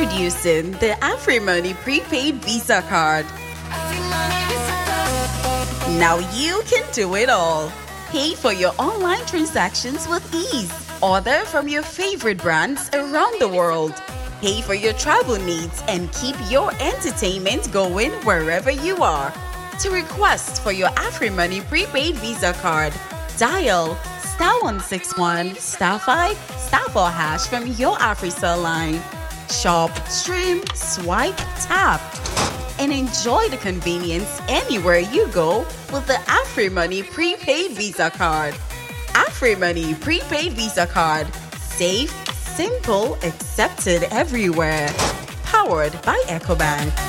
Introducing the AfriMoney Prepaid Visa Card. Now you can do it all. Pay for your online transactions with ease. Order from your favorite brands around the world. Pay for your travel needs and keep your entertainment going wherever you are. To request for your AfriMoney Prepaid Visa Card, dial *161 *5 *4# from your AfriCell line. Shop, stream, swipe, tap, and enjoy the convenience anywhere you go with the AfriMoney Prepaid Visa Card. AfriMoney Prepaid Visa Card. Safe, simple, accepted everywhere. Powered by EcoBank.